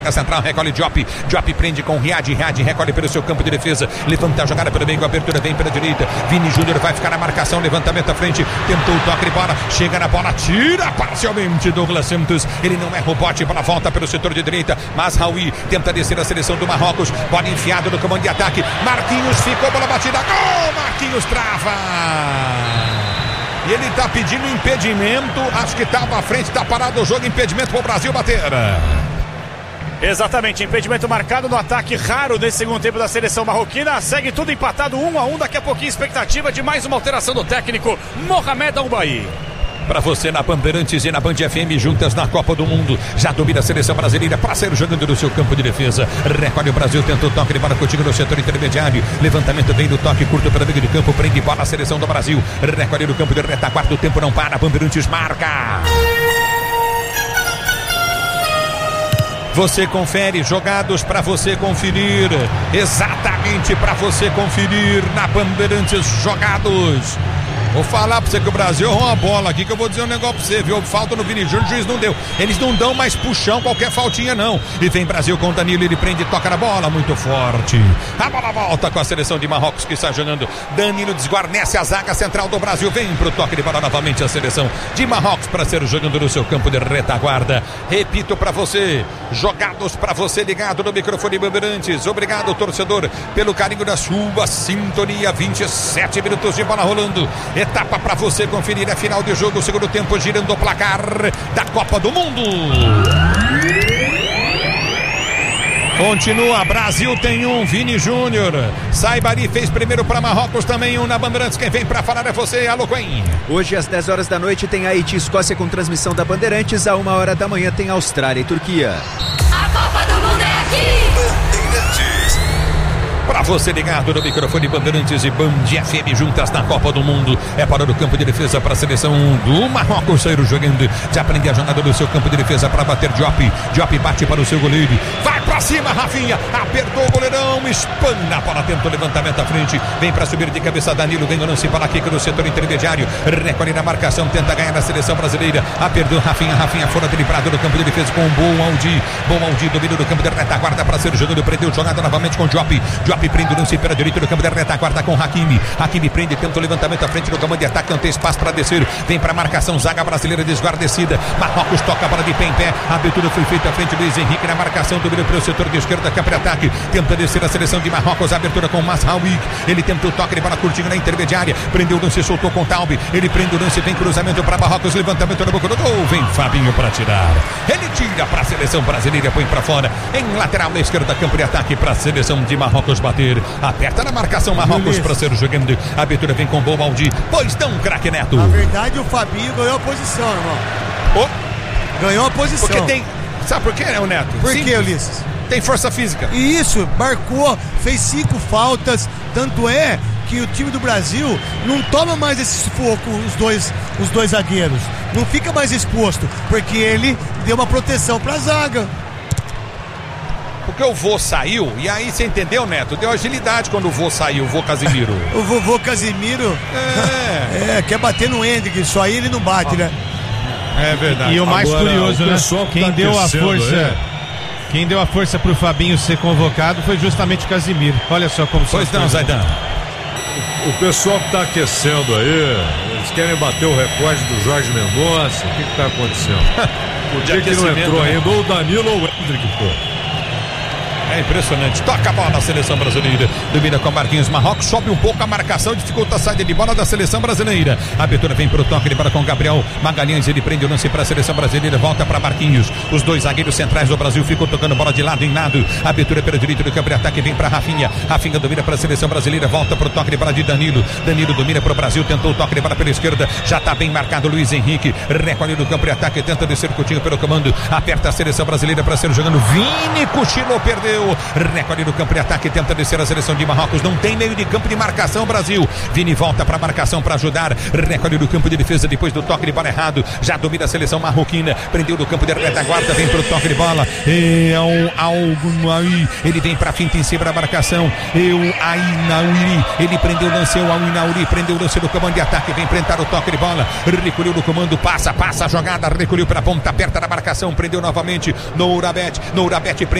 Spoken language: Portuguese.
Central, recolhe Diop prende com Riad recolhe pelo seu campo de defesa, levanta a jogada pelo meio, com a abertura vem pela direita, Vini Júnior vai ficar na marcação, levantamento à frente, tentou o toque de bola, chega na bola, tira parcialmente Douglas Santos, ele não erra o bote, bola volta pelo setor de direita, mas Raul tenta descer a seleção do Marrocos, bola enfiada no comando de ataque, Marquinhos ficou, bola batida, gol, Marquinhos trava! E ele está pedindo impedimento, acho que estava à frente, está parado o jogo, impedimento para o Brasil bater. Exatamente, impedimento marcado no ataque raro nesse segundo tempo da seleção marroquina. Segue tudo empatado 1-1, daqui a pouquinho expectativa de mais uma alteração do técnico Mohamed Al-Bailly. Para você na Bandeirantes e na Band FM juntas na Copa do Mundo. Já domina a seleção brasileira, parceiro jogando no seu campo de defesa. Recolhe o Brasil, tenta o toque de bola contigo no setor intermediário. Levantamento vem do toque curto pela meio de campo, prende bola a seleção do Brasil. Recolhe no campo de retaguarda, o tempo não para, Bandeirantes marca. Você confere, jogados para você conferir, exatamente para você conferir na Bandeirantes jogados. Vou falar pra você que o Brasil errou uma bola aqui, que eu vou dizer um negócio pra você, viu? Falta no Vini Júnior, o juiz não deu. Eles não dão mais puxão, qualquer faltinha não. E vem Brasil com o Danilo, ele prende e toca na bola, muito forte. A bola volta com a seleção de Marrocos que está jogando. Danilo desguarnece a zaga central do Brasil. Vem pro toque de bola novamente a seleção de Marrocos para ser jogando no seu campo de retaguarda. Repito pra você, jogados pra você ligado no microfone Bandeirantes. Obrigado, torcedor, pelo carinho da sua sintonia. 27 minutos de bola rolando. Etapa para você conferir a final de jogo, segundo tempo, girando o placar da Copa do Mundo. Continua, Brasil tem um, Vini Júnior. Saibari fez primeiro para Marrocos, também um na Bandeirantes. Quem vem para falar é você, Alô Quen. Hoje às 10 horas da noite tem Haiti e Escócia com transmissão da Bandeirantes. À 1h da manhã tem Austrália e Turquia. A Copa do Mundo é aqui. Bandeirantes. Para você ligado no microfone Bandeirantes e Band FM juntas na Copa do Mundo. É para o campo de defesa para a seleção do Marrocos sair jogando. Já aprende a jogada do seu campo de defesa para bater Diop bate para o seu goleiro. Vai para cima, Rafinha. Apertou o goleirão. Espana a bola, tenta o levantamento à frente. Vem para subir de cabeça Danilo. Vem o lance para aqui no setor intermediário. Recolhe na marcação. Tenta ganhar na seleção brasileira. Apertou Rafinha. Rafinha fora driblado no campo de defesa com o Bom Aldi. Domina do campo de retaguarda para ser jogando. Prendeu jogada novamente com Diop prende o lance pela direita do campo de retaguarda com Hakimi prende, tenta o levantamento à frente do comando de ataque, não tem espaço para descer, vem para a marcação, zaga brasileira desguarnecida, Marrocos toca a bola de pé em pé, a abertura foi feita à frente do Luiz Henrique na marcação, domina pelo setor de esquerda, campo de ataque, tenta descer a seleção de Marrocos, a abertura com Masraoui, ele tenta o toque de bola curtinho na intermediária, prendeu o lance, soltou com Taube, ele prende o lance, vem cruzamento para Marrocos, levantamento na boca do gol, vem Fabinho para tirar, ele tira para a seleção brasileira, põe para fora, em lateral esquerda, campo de ataque para a seleção de Marrocos bater, aperta na marcação Marrocos para ser jogando, a abertura vem com Bom Aldi, pois não, craque Neto. Na verdade o Fabinho ganhou a posição, irmão. Ganhou a posição. Porque tem, sabe por quê, né, o Neto? Por quê, Ulisses? Tem força física. Isso, marcou, fez 5 faltas, tanto é que o time do Brasil não toma mais esse sufoco, os dois zagueiros, não fica mais exposto, porque ele deu uma proteção pra zaga. Porque o vô saiu, e aí você entendeu, Neto? Deu agilidade quando o vô saiu, o vô Casimiro. O vovô Casimiro quer bater no Hendrick, isso aí ele não bate, né? É verdade. E o mais agora, curioso, né? Quem deu a força pro Fabinho ser convocado foi justamente o Casimiro. Olha só como... Pois não, Zaidan. O pessoal que tá aquecendo aí, eles querem bater o recorde do Jorge Mendonça. O que tá acontecendo? Por que não entrou ainda ou o Danilo ou o Hendrick, pô? É impressionante, toca a bola na seleção brasileira, domina com Marquinhos, Marrocos sobe um pouco a marcação, dificulta a saída de bola da seleção brasileira, a abertura vem pro toque de bola com Gabriel Magalhães, ele prende o lance para a seleção brasileira, volta para Marquinhos, os dois zagueiros centrais do Brasil ficam tocando bola de lado em lado, a abertura pela direita do campo de ataque vem para Rafinha domina para a seleção brasileira, volta pro toque de bola de Danilo domina para o Brasil, tentou o toque de bola pela esquerda, já está bem marcado Luiz Henrique, recolhe do campo de ataque, tenta descer Coutinho pelo comando, aperta a seleção brasileira para ser jogando, Vini cochilou, perdeu. prendeu. Recolhe no campo de ataque, tenta descer a seleção de Marrocos. Não tem meio de campo de marcação, Brasil. Vini volta para marcação para ajudar. Recolhe no campo de defesa depois do toque de bola errado. Já domina a seleção marroquina. Prendeu no campo de retaguarda, vem pro toque de bola. Ele vem pra finta em cima da marcação. Ainauri. Ele prendeu o lance. O Ainauri prendeu o lance do comando de ataque. Vem enfrentar o toque de bola. Recolheu no comando. Passa a jogada. Recolheu pra ponta aperta da marcação. Prendeu novamente. Nourabet prende.